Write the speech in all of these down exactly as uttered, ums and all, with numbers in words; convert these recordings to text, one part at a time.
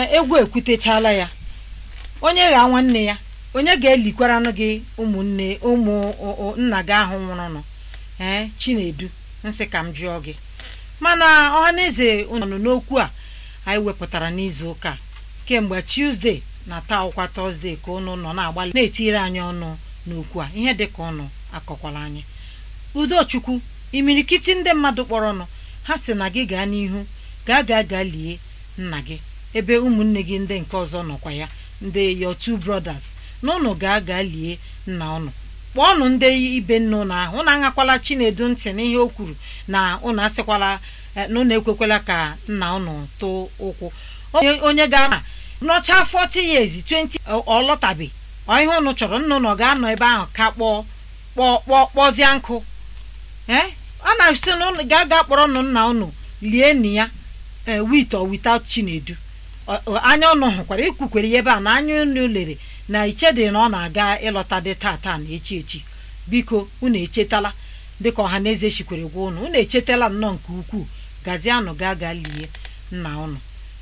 egwu ekwutechala ya onye ga nwanne ya onye ga-elikwaranụ gị ụmụnne ụmụ nna gị ahụ nwụrụnụ ee Chinedu nsị ka m jụọ gị mana ọhaneze nọ n'okwu a anyị wepụtara n'izu ụka kemgbe Tuesday na taa ụkwa Thursday ka unu nọ na-agbalị na-etire anyị ọnụ n'okwu a ihe dị ka unu akọkwala anyị Udochukwu imirikiti ndị mmadụ kpọrọnụ ha sị na gị gaa n'ihu gaa gaa gaa lie nna gị ebe ụmụnne gị ndị nke ọzọ nọkwa ya ndị your two brothers n'ụnụ gaa gaa lie nna ụnụ kpọọnụ ndị ibe nne ụnụ ahụ ụnụ aṅakwala Chinedu ntị n'ihe o kwuru na ụnụ asịkwala na ụnụ ekwekwala ka nna ụnụ too ụkwụ onye ga nọcha forty years twenty ọ lọtabe ọ ihe ụnụ chọrọ nna ụnụ ga-anọ ebe ahụ ka kpọọ kpọọ kpọzie nkụ ee a na-asị na ụnụ ga-aga kpọrọ nụ nna ụnụ lie nna ya with or without Chinedu anya ọnụ hụkwara ikwukwere ebe a na anya unu lere na ichedị na ọ na-aga ịlọta dị tata na echi echi biko unu echetala dịka ọhaneze shikwere gwa unu unu echetala nnọọ nke ukwuu gazianụ gaa gaa lie nna unu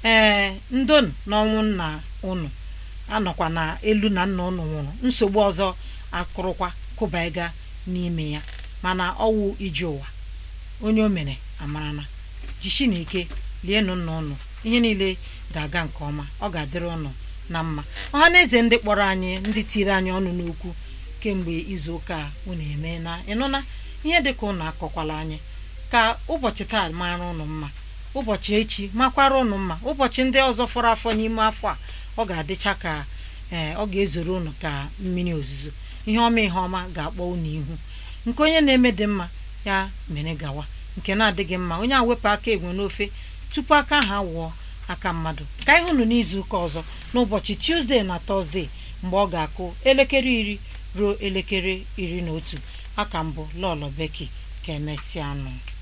ee ndonu n'ọnwụ nna unu anọkwa na elu na nna unu nwụrụ nsogbu ọzọ akụrụkwa kụbaiga n'ime ya mana ọwụ ije ụwa onye o mere amarana jishi na ike lienụ nna unu ihe niile ga-aga nke ọma ọ ga-adịrị ụnụ na mma ọhaneze ndị kpọrọ anyị ndị tiri anyị ọnụ n'okwu kemgbe izu ụka unu eme na ịnụna ihe dịka ụnụ akọkwala anyị ka ụbọchị taa mara ụnụ mma ụbọchị echi makwara ụnụ mma ụbọchị ndị ọzọ fọrọ afọ n'ime afọ a ọ ga-adịcha ka ee ọ ga-ezoro ụnụ ka mmiri ozuzo ihe ọma ihe ọma ga-akpọ ụnụ ihu nke onye na-eme dị mma ya mere gawa nke na-adịghị mma onye awepụ aka enwe n'ofe tupu aka ha wụọ aka mmadụ ka anyị hụnụ n'izu ụka ọzọ n'ụbọchị Tuesday na Thursday mgbe ọ ga-akụ elekere iri ruo elekere iri na otu aka mbụ Lọlọ Becky ka emesịa nụ.